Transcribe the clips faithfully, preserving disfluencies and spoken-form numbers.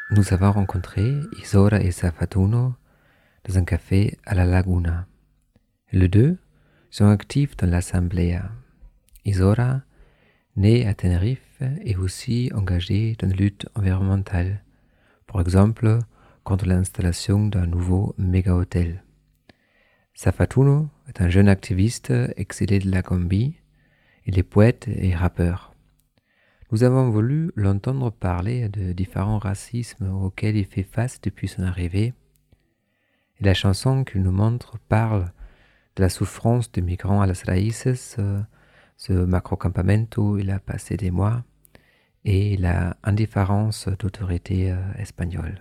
Nous avons rencontré Isora et Safatuno dans un café à la Laguna. Les deux sont actifs dans l'Assemblée. Isora, née à Tenerife, est aussi engagée dans la lutte environnementale, par exemple contre l'installation d'un nouveau méga-hôtel. Safatuno est un jeune activiste exilé de la Gambie. Il est poète et rappeur. Nous avons voulu l'entendre parler de différents racismes auxquels il fait face depuis son arrivée. Et la chanson qu'il nous montre parle de la souffrance des migrants à las raíces, ce macrocampamento où il a passé des mois, et la indifférence d'autorités espagnoles.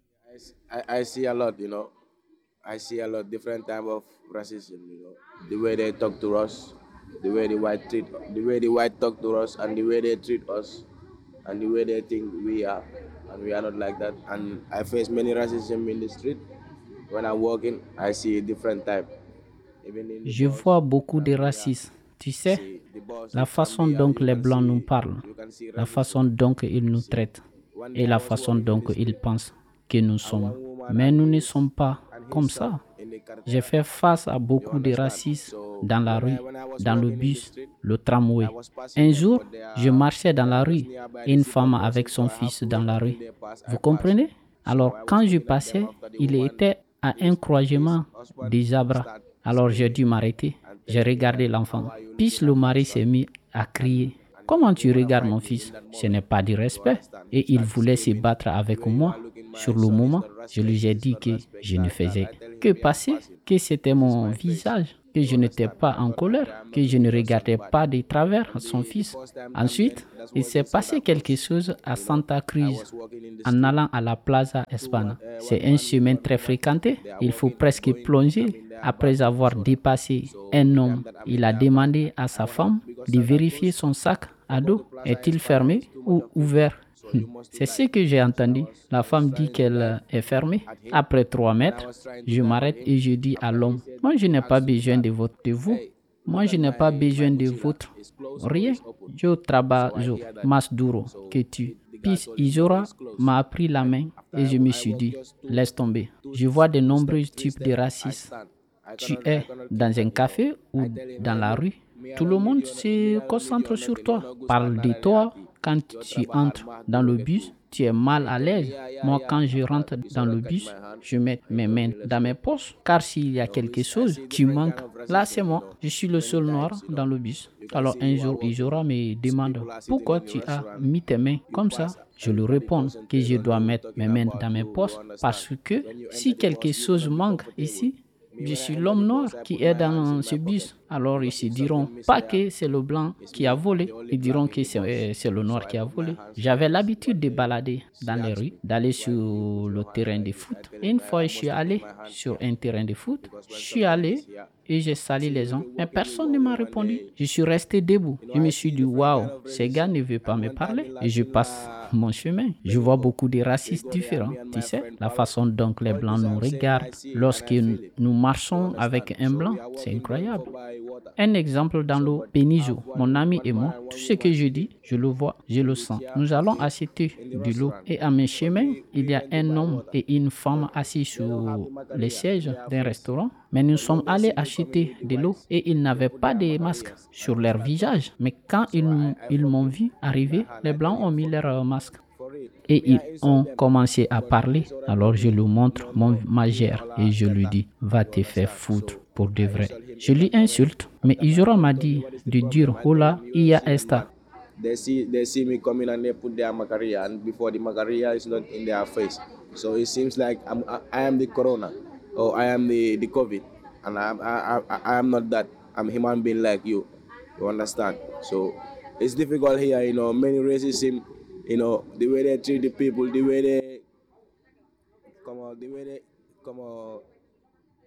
I, I see a lot, you know. I see a lot different type of racism, you know. The way they talk to us, the way the white treat, the way the white talk to us, and the way they treat us, and the way they think we are, and we are not like that. And I face many racism in the street. When I'm walking, I see a different type. Even in the Je bus, vois beaucoup and de when we are, racisme. Tu sais, see the bus, la it can façon be, uh, dont you les can Blancs nous see, parlent, you can see la racism. façon dont ils nous See, traitent one et day I la was façon walking in dont the ils street, pensent que nous and sommes. one woman Mais and nous ne his sommes pas and comme his son ça. in the J'ai carretera. fait face à You beaucoup de understand? racisme So dans la when I rue, when I was dans le walking in the bus, street, le I tramway. was passing Un them, jour, but they je are marchais dans they la are rue just nearby et the une zebra femme avec crossing, so son I have fils to dans wait la rue. until they pass. I Vous pass. comprenez? So Alors, I was quand je looking at them passais, after the il woman, était à un his his croisement husband des zebras. start Alors, j'ai screaming dû m'arrêter. and J'ai telling me regardé that how l'enfant. are you Puis looking le at my mari son? s'est mis à And crier. and he, Comment he tu wanna regardes fight mon me in fils? that Ce moment. n'est pas du You respect. understand? He Et il started voulait se screaming. battre The avec way you moi. are looking my Sur le son is moment, not je respect. lui ai It's dit not que respect. je ne Like that. faisais I tell him que me, I'm passer, passing. que c'était This is mon my face. visage, que You je n'étais understand? pas I'm en not angry. colère, I'm que not je ne looking your son regardais bad. pas de travers And son the, the fils. first time that went, Ensuite, that il was s'est in passé Santa quelque Cruz. chose à You know, Santa I Cruz was walking in the en street. allant à la Plaza Two one, Espagne. uh, C'est one un man, chemin one très woman. fréquenté. They are Il faut walking, presque going, plonger. coming. They are Après back avoir and so on. dépassé So un the homme, time that I'm il in a their back, demandé à I sa wanna femme because de Santa vérifier Cruz son sac à to go dos. to Plaza Est-il España fermé is too much ou of people. ouvert? So you must C'est ce drive. que j'ai So I entendu. was I La was femme dit trying to qu'elle euh, drive est fermée. at him. Après trois When I mètres, was trying to je drive at m'arrête him, et je dis à after he l'homme, said, moi je he n'ai pas asked besoin that, de, votre, de vous. hey, Moi look je at n'ai pas my my besoin de mochila. votre. It's closed or Rien. it's open. Yo So I trabajo hear that. más duro So que tu. the, the guy Puis told him, no, Isora it's closed. m'a pris la And main after et I, je me I suis walk dit, just two, laisse tomber. two, Je vois de two nombreux steps, three types de steps, I racisme. stand. I Tu cannot, I es cannot keep dans un them, you know. café ou I tell him, dans hey, la look, rue. me I Tout le don't need monde you, me se I don't need you concentre or sur nothing. No, toi, no, Gus parle de Mandara de toi. aquí. Quand Yo tu trabajar entres más dans duro le que bus, tú. tu es mal He à told me, l'aise. yeah, yeah, Moi, yeah. quand je After rentre dans Isora le catch bus, my hand, je mets he mes told mains me, let's dans mes go. poches. Car s'il y a You know, quelque it's, I chose see qui different manque, kind of là, racism, c'est you moi. know. Je suis le Many seul noir times, you dans know. le bus. You can Alors, see un you are jour, walking. Isora me demande, People are sitting pourquoi in the tu as restaurant. mis tes mains You comme ça? pass, Je lui everybody réponds que concentrate je on dois you, mettre mes talking mains about dans mes you, you poches understand. parce que When you si enter the quelque bus, you're chose gonna be manque comfortable. ici, Me, je when I suis enter l'homme the noir bus, I qui put est my hands dans in ce my pocket bus. Alors ils because se if diront something miss pas there, que c'est le blanc it's qui a me, volé, the only ils black diront in que the bus. c'est c'est le So noir I qui a put my volé. hands in J'avais my pocket. l'habitude One de day, balader she dans les asked rues, me, d'aller why sur do you put le your hands terrain like de this? I foot. tell Une him, I, fois, I je suis mostly put allé my hands sur here un terrain de foot, because je when suis something is allé here, et j'ai sali see, les you gens, can mais walk in, you personne go ne m'a one répondu. day. Je suis resté debout. You know, Je me I suis see dit, different waouh, kind of ces gars racism. ne veulent pas And me one time parler. in Et je Latin, passe uh, mon chemin. Je vois Benico, beaucoup de we racistes go there, différents. me and Tu my sais, friend la Paolo. façon dont les All blancs this nous I'm saying, regardent I see it and lorsque I feel it. nous You marchons understand? avec un So blanc, we are c'est walking, going incroyable. for buy water. Un exemple dans So, l'eau, but I Benizo, have mon one ami one et man moi, and tout one ce que woman je dis, sitting je le vois, je in le the sens. chair Nous allons in, acheter in the de l'eau restaurant. et à mes But chemins, we il we y a went to un buy homme water. et une femme But assis they don't have sur the les Macaria. sièges They are d'un fresh. restaurant, mais nous But when sommes they allés see me coming acheter with the de l'eau whites, et ils they n'avaient put pas their de masque Macarias sur and they leur start visage. talking. Mais quand So ils, I, I ils fuck m'ont him vu with my arriver, hand. les I tell blancs ont him, mis fuck leur you. euh, masque For real. et Me, ils I insult ont them. commencé à But parler. Isora Alors told je me, lui montre no, mon no, magère Hola, et je lui Keta. dis, va You te faire understand? foutre So pour de I vrai. insult him Je in lui that moment. insulte, mais After my Isora friend m'a told me dit what is the de problem, dire, I tell hola, him, you y don't a see them esta. bad. They see they see me coming and they put their Macaria, and before the Macaria is not in their face. So it seems like I'm, I, I am the Corona, or I am the, the COVID, and I, I, I, I am not that. I'm a human being like you. You understand? So it's difficult here, you know. Many racism, you know, the way they treat the people, the way they come on, the way they come on.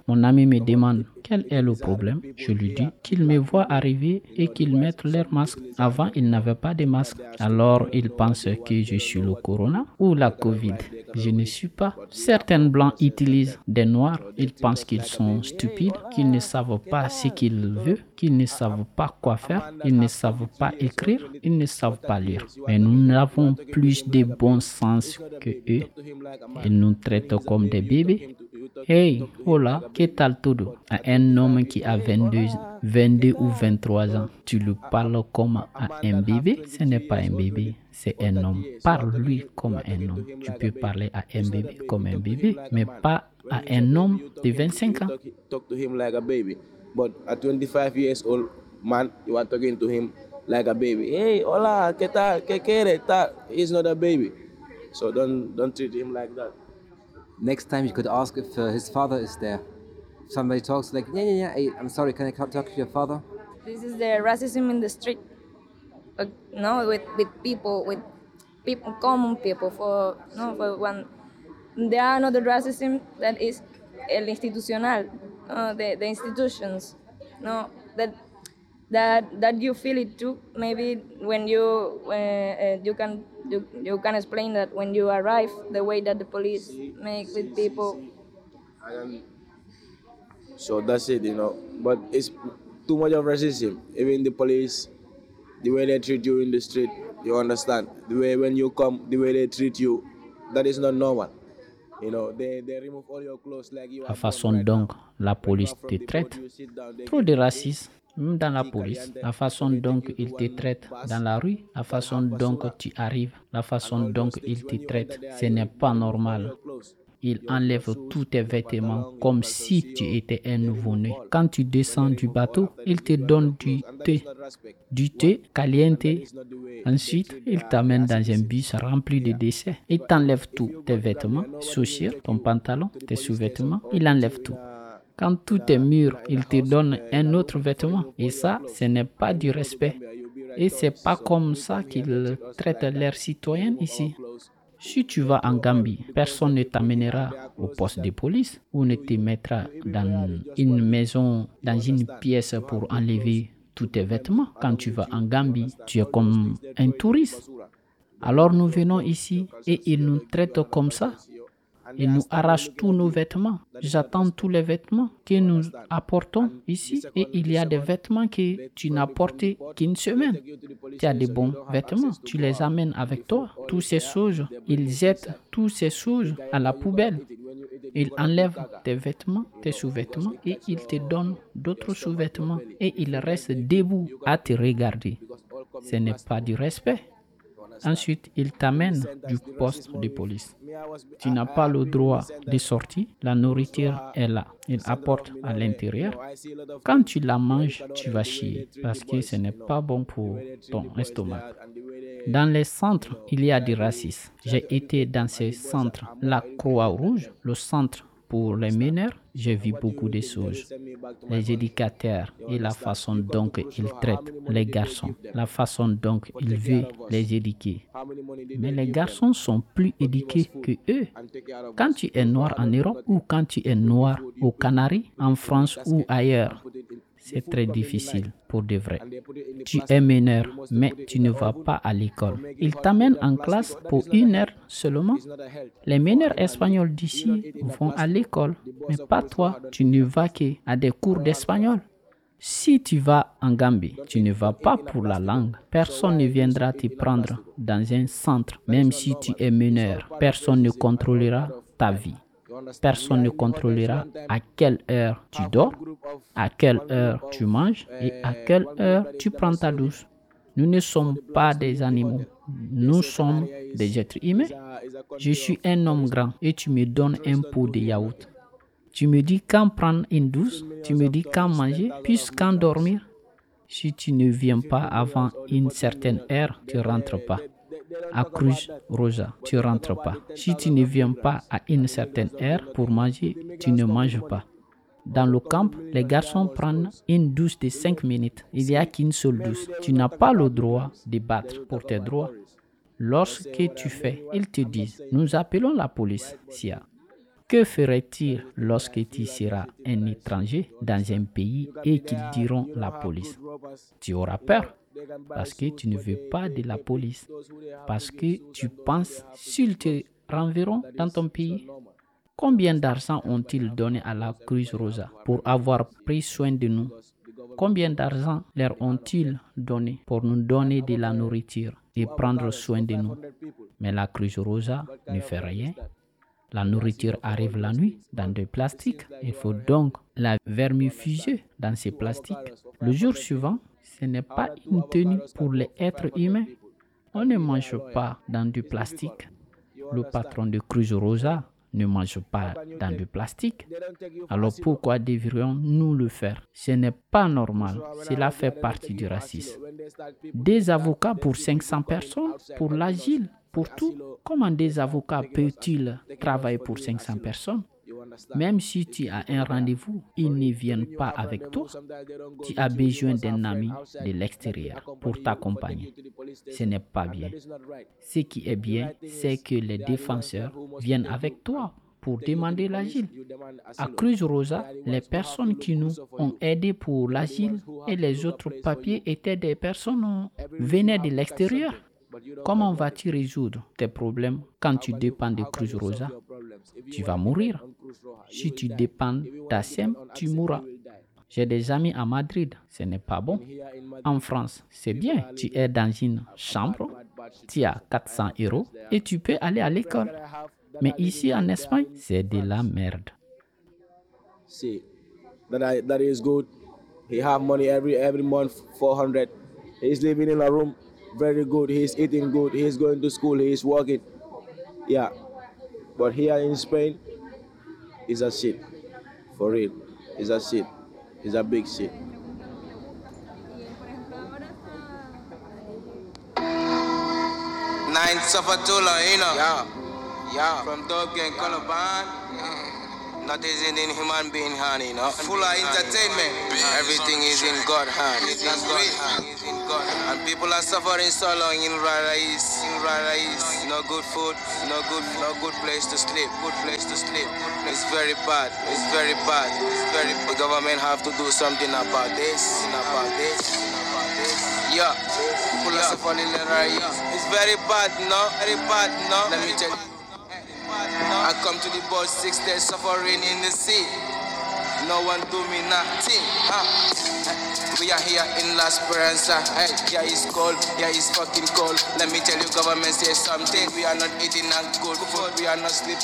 Mon ami me demande quel est le problème. Je lui dis qu'ils me voient arriver et qu'ils mettent leur masque. Avant, ils n'avaient pas de masque. Alors, ils pensent que je suis le corona ou la Covid. Je ne suis pas. Certains blancs utilisent des noirs. Ils pensent qu'ils sont stupides, qu'ils ne savent pas ce qu'ils veulent, qu'ils ne savent pas quoi faire, ils ne savent pas écrire, ils ne savent pas lire. Mais nous avons plus de bon sens que eux. Ils nous traitent comme des bébés. Hey, hola, ¿qué tal todo? À un homme qui a vingt-deux, vingt-deux ou vingt-trois ans, tu lui parles comme à un bébé? Ce n'est pas un bébé, c'est un homme. Parle-lui comme un homme. Tu peux parler à un bébé comme un bébé, mais pas à un homme de vingt-cinq ans. Talk to him like a baby. But at twenty-five years old man, you are talking to him like a baby. Hey, hola, ¿qué tal? ¿Qué quiere? Tal. He's not a baby. So don't don't treat him like that. Next time you could ask if uh, his father is there. If somebody talks like, yeah, yeah, yeah, hey, I'm sorry, can I come talk to your father? This is the racism in the street. Uh, no, with, with people, with people, common people. For no, for one, there are another racism that is el institucional, uh, the the institutions. No, that that that you feel it too. Maybe when you uh, uh, you can you, you can explain that when you arrive, the way that the police make with people. And so that's it, you know. But it's too much of racism. Even the police, the way they treat you in the street, you understand. The way when you come, the way they treat you, that is not normal. You know, they, they remove all your clothes like you La are façon right dont now. la police Right now, te from the traite, point you sit down, they trop give de you racisme, même dans la tea police, caliente, la façon they dont take you ils to te one traitent bus, dans la rue, la one façon half dont basura, tu arrives, la façon and all dont those ils things. te When you traitent, enter there, ce you- n'est pas you remove all normal. your clothes. Ils Your- enlèvent your shoes, tous tes your vêtements pantalon, your comme si calzoncillo, tu étais un they nouveau-né. remove all. Quand tu When descends they du remove all, bateau, after ils they te give you donnent your du clothes, and that thé, is not respect. du One, thé and caliente. that is not the way they Ensuite, treat ils their- t'amènent their dans un citizens. bus rempli de Yeah. déchets. Ils But t'enlèvent if tout, you go tes to Gambia, vêtements, nobody will chaussures, take ton you pantalon, to the tes police sous-vêtements. station or Ils put enlèvent you in tout. a- Quand in tout a- est mûr, in a- in a ils te house, donnent uh, in a un room autre for vêtement. remove all Et your ça, clothes. ce n'est pas When du you go to respect. Gambia, you'll be like Et c'est tourists. pas So comme we ça come here, they qu'ils treat us traitent like that. leurs They citoyens remove our ici. clothes. Si tu vas en Gambie, personne ne t'amènera au poste de police ou ne te mettra dans une maison, dans une pièce pour enlever tous tes vêtements. Quand tu vas en Gambie, tu es comme un touriste. Alors nous venons ici et ils nous traitent comme ça. Ils nous arrachent tous nos vêtements. J'attends tous les vêtements que nous apportons ici et il y a des vêtements que tu n'as portés qu'une semaine. Tu as des bons vêtements, tu les amènes avec toi. Toutes ces choses, ils jettent toutes ces choses à la poubelle. Ils enlèvent tes vêtements, tes sous-vêtements et ils te donnent d'autres sous-vêtements et ils restent debout à te regarder. Ce n'est pas du respect. Ensuite, ils t'amènent du poste de police. Tu n'as pas le droit de sortir. La nourriture est là. Ils apportent à l'intérieur. Quand tu la manges, tu vas chier parce que ce n'est pas bon pour ton estomac. Dans les centres, il y a du racisme. J'ai été dans ces centres. La Croix-Rouge, le centre pour les mineurs, j'ai vu beaucoup de choses. Les éducateurs et la façon dont ils traitent les garçons, la façon dont ils veulent les éduquer. Mais les garçons sont plus éduqués que eux. Quand tu es noir en Europe ou quand tu es noir aux Canaries, en France ou ailleurs, c'est très difficile pour de vrai. Tu es mineur, mais tu ne vas pas à l'école. Ils t'amènent en classe pour une heure seulement. Les mineurs espagnols d'ici vont à l'école, mais pas toi. Tu ne vas qu'à des cours d'espagnol. Si tu vas en Gambie, tu ne vas pas pour la langue. Personne ne viendra te prendre dans un centre, même si tu es mineur. Personne ne contrôlera ta vie. Personne ne contrôlera à quelle heure tu dors, à quelle heure tu manges et à quelle heure tu prends ta douche. Nous ne sommes pas des animaux, nous sommes des êtres humains. Je suis un homme grand et tu me donnes un pot de yaourt. Tu me dis quand prendre une douche, tu me dis quand manger, puis quand dormir. Si tu ne viens pas avant une certaine heure, tu ne rentres pas. À Cruz Roja, tu ne rentres pas. Si tu ne viens pas à une certaine heure pour manger, tu ne manges pas. Dans le camp, les garçons prennent une douche de cinq minutes. Il n'y a qu'une seule douche. Tu n'as pas le droit de battre pour tes droits. Lorsque tu fais, ils te disent, nous appelons la police, Sia. Que ferait-il lorsque tu seras un étranger dans un pays et qu'ils diront la police? Tu auras peur parce que tu ne veux pas de la police, parce que tu penses s'ils te renverront dans ton pays. Combien d'argent ont-ils donné à la Cruz Rosa pour avoir pris soin de nous? Combien d'argent leur ont-ils donné pour nous donner de la nourriture et prendre soin de nous? Mais la Cruz Rosa ne fait rien. La nourriture arrive la nuit dans des plastiques. Il faut donc la vermifuger dans ces plastiques. Le jour suivant, ce n'est pas une tenue pour les êtres humains. On ne mange pas dans du plastique. Le patron de Cruz Rosa ne mange pas dans du plastique. Alors pourquoi devrions-nous le faire? Ce n'est pas normal. Cela fait partie du racisme. Des avocats pour cinq cents personnes, pour l'asile, pour tout. Comment des avocats peuvent-ils travailler pour cinq cents personnes? Même si tu as un rendez-vous, ils ne viennent pas avec toi. Tu as besoin d'un ami de l'extérieur pour t'accompagner. Ce n'est pas bien. Ce qui est bien, c'est que les défenseurs viennent avec toi pour demander l'asile. À Cruz Rosa, les personnes qui nous ont aidés pour l'asile et les autres papiers étaient des personnes qui venaient de l'extérieur. Comment vas-tu résoudre tes problèmes quand tu dépends de Cruz Rosa? Tu vas mourir. Si tu dépends d'A C E M, tu mourras. J'ai des amis à Madrid, ce n'est pas bon. En France, c'est bien. Tu es dans une chambre, tu as quatre cents euros et tu peux aller à l'école. Mais ici en Espagne, c'est de la merde. See, that, I, that is good. He have money every every month, four hundred. He's living in a room, very good. He's eating good. He's going to school. He's working. Yeah, but here in Spain, it's a shit. For real, it's a shit. It's a big shit. Nine Safatula, you know. Yeah, yeah. From Dog Gang, Colaban. Not is in human being hand, you know. Full of entertainment. Everything is in God's hand. That's great. And people are suffering so long in Rarais, in Rarais. No good food, no good, no good place to sleep. Good place to sleep. It's very bad. It's very bad. It's very. The government have to do something about this. About this. About this. Yeah. People are suffering in Rarais. It's very bad, no. Very bad, no. Let me tell you. I come to the boat six days suffering in the sea. No one do me nothing. Huh? We are here in La Esperanza. Hey, yeah, it's cold. Yeah, it's fucking cold. Let me tell you, government say something. We are not eating good food. We are not sleeping.